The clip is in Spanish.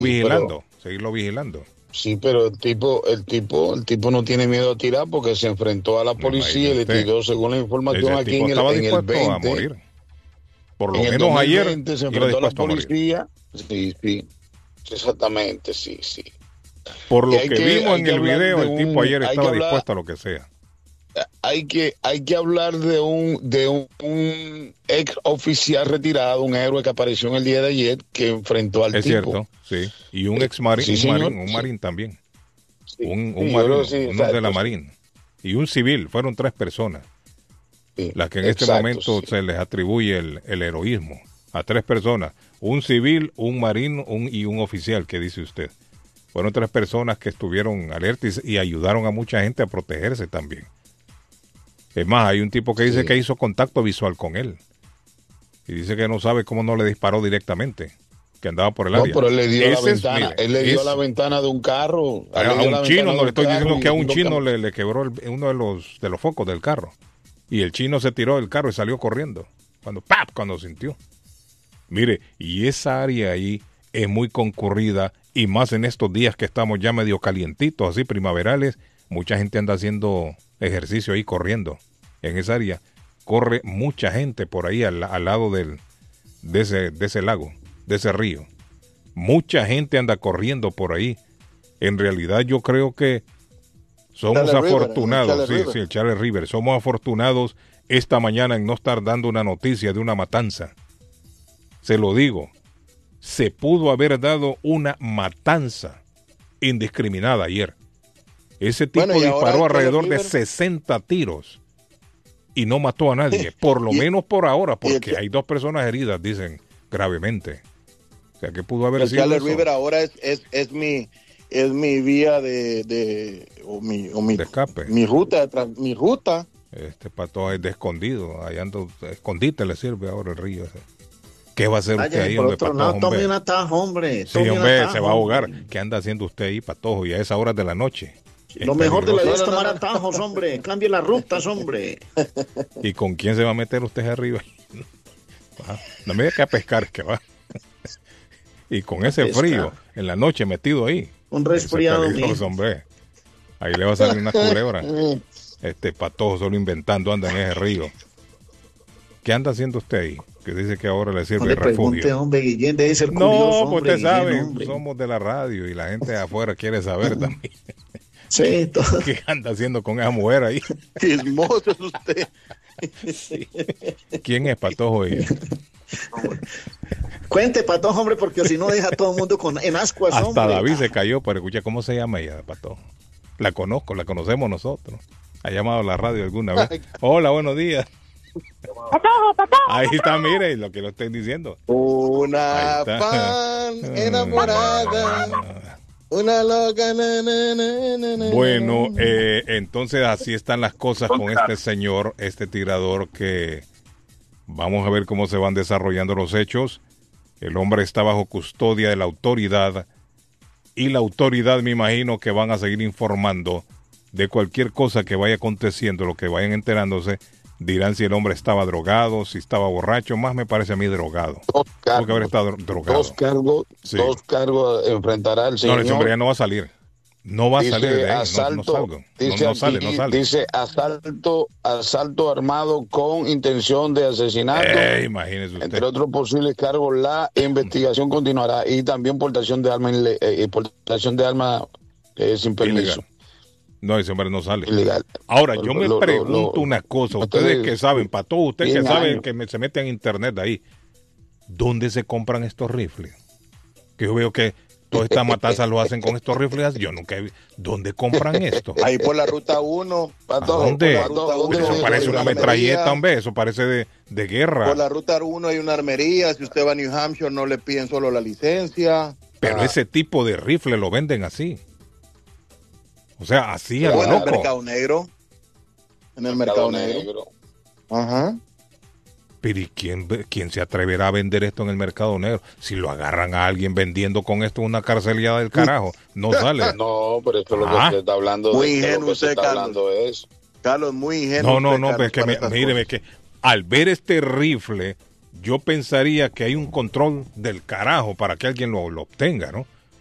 vigilando, seguirlo vigilando. Sí, pero el tipo no tiene miedo a tirar porque se enfrentó a la policía y le tiró, según la información aquí en el 20. A morir. Por lo en menos el ayer 2020 se enfrentó a la policía. Sí, exactamente, sí. Por lo que vimos en el video, el tipo ayer estaba dispuesto a lo que sea. Hay que hablar de un ex oficial retirado, un héroe que apareció en el día de ayer, que enfrentó al tipo. Es cierto, sí. Y un ex marín, un marín también. Sí, un marín, uno de la marina. Y un civil, fueron 3 personas. Sí, las que en este momento se les atribuye el heroísmo. A 3 personas. Un civil, un marín y un oficial, que dice usted. Fueron 3 personas que estuvieron alertas y ayudaron a mucha gente a protegerse también. Es más, hay un tipo que dice que hizo contacto visual con él. Y dice que no sabe cómo no le disparó directamente. Que andaba por el área. No, pero él le dio la ventana. Mire, él le dio la ventana de un carro. A un chino, no le estoy diciendo que a un chino le quebró uno de los focos del carro. Y el chino se tiró del carro y salió corriendo. Cuando sintió. Mire, y esa área ahí es muy concurrida. Y más en estos días que estamos ya medio calientitos, así primaverales. Mucha gente anda haciendo ejercicio ahí corriendo. En esa área corre mucha gente por ahí al lado de ese lago, de ese río. Mucha gente anda corriendo por ahí. En realidad yo creo que somos afortunados. Sí, el Charles River. Somos afortunados esta mañana en no estar dando una noticia de una matanza. Se lo digo. Se pudo haber dado una matanza indiscriminada ayer. Ese tipo disparó alrededor de 60 tiros y no mató a nadie, por lo menos por ahora, porque hay 2 personas heridas, dicen, gravemente. O sea, que pudo haber sido Charles River ahora es mi vía de escape. Mi ruta. Este pato es de escondido, ahí anda, escondite le sirve ahora el río ese. ¿Qué va a hacer usted ahí, hombre, Patojo? Tome un atajo, hombre. Sí, hombre, se va a ahogar. ¿Qué anda haciendo usted ahí, Patojo? Y a esa hora de la noche. Lo mejor de la vida es tomar atajos, hombre. Cambie las rutas, hombre. ¿Y con quién se va a meter usted arriba? No me diga que a pescar, que va. Y con ese frío, en la noche metido ahí. Un resfriado, hombre. Ahí le va a salir una culebra. Patojo solo inventando anda en ese río. ¿Qué anda haciendo usted ahí? Que dice que ahora le sirve de refugio. Hombre, Guillén, debe ser curioso, pues usted sabe, somos de la radio y la gente de afuera quiere saber también. Sí, todo. ¿Qué anda haciendo con esa mujer ahí? Chismoso es usted. Sí. ¿Quién es Patojo ahí? Cuente, Patojo, hombre, porque si no deja a todo el mundo en ascuas, hasta hombre. David se cayó, pero escucha, ¿cómo se llama ella, Patojo? La conocemos nosotros. Ha llamado a la radio alguna vez. Hola, buenos días. Patojo. Ahí está, mire lo que lo estoy diciendo. Una fan enamorada. Una loca. Bueno, entonces así están las cosas con este señor, este tirador, que vamos a ver cómo se van desarrollando los hechos. El hombre está bajo custodia de la autoridad y la autoridad, me imagino, que van a seguir informando de cualquier cosa que vaya aconteciendo, lo que vayan enterándose. Dirán si el hombre estaba drogado, si estaba borracho. Más me parece a mí drogado. 2 cargos. Que haber estado drogado. 2 cargos enfrentará el señor. No, ese hombre ya no va a salir. No va a salir de ahí. Asalto, no sale. Dice asalto armado con intención de asesinato. Imagínese usted. Entre otros posibles cargos, la investigación continuará. Y también portación de arma sin permiso. Ilegal. No, ese hombre no sale. Ilegal. Ahora, yo me pregunto una cosa. Ustedes que saben, Patojo, usted que sabe que se mete en internet ahí. ¿Dónde se compran estos rifles? Que yo veo que todas estas matanzas lo hacen con estos rifles. Yo nunca he visto. ¿Dónde compran esto? Ahí por la ruta 1. Patojo, ¿dónde? Eso parece una metralleta, hombre. Eso parece de guerra. Por la ruta 1 hay una armería. Si usted va a New Hampshire, no le piden solo la licencia. Pero ese tipo de rifle lo venden así. O sea, así a lo loco. En el mercado negro. En el mercado negro. Ajá. Pero ¿y quién se atreverá a vender esto en el mercado negro? Si lo agarran a alguien vendiendo con esto una carceliada del carajo, no sale. No, pero esto es lo que se está hablando. Muy ingenuo usted, Carlos. Carlos, muy ingenuo. No, pero es que míreme que al ver este rifle, yo pensaría que hay un control del carajo para que alguien lo obtenga, ¿no?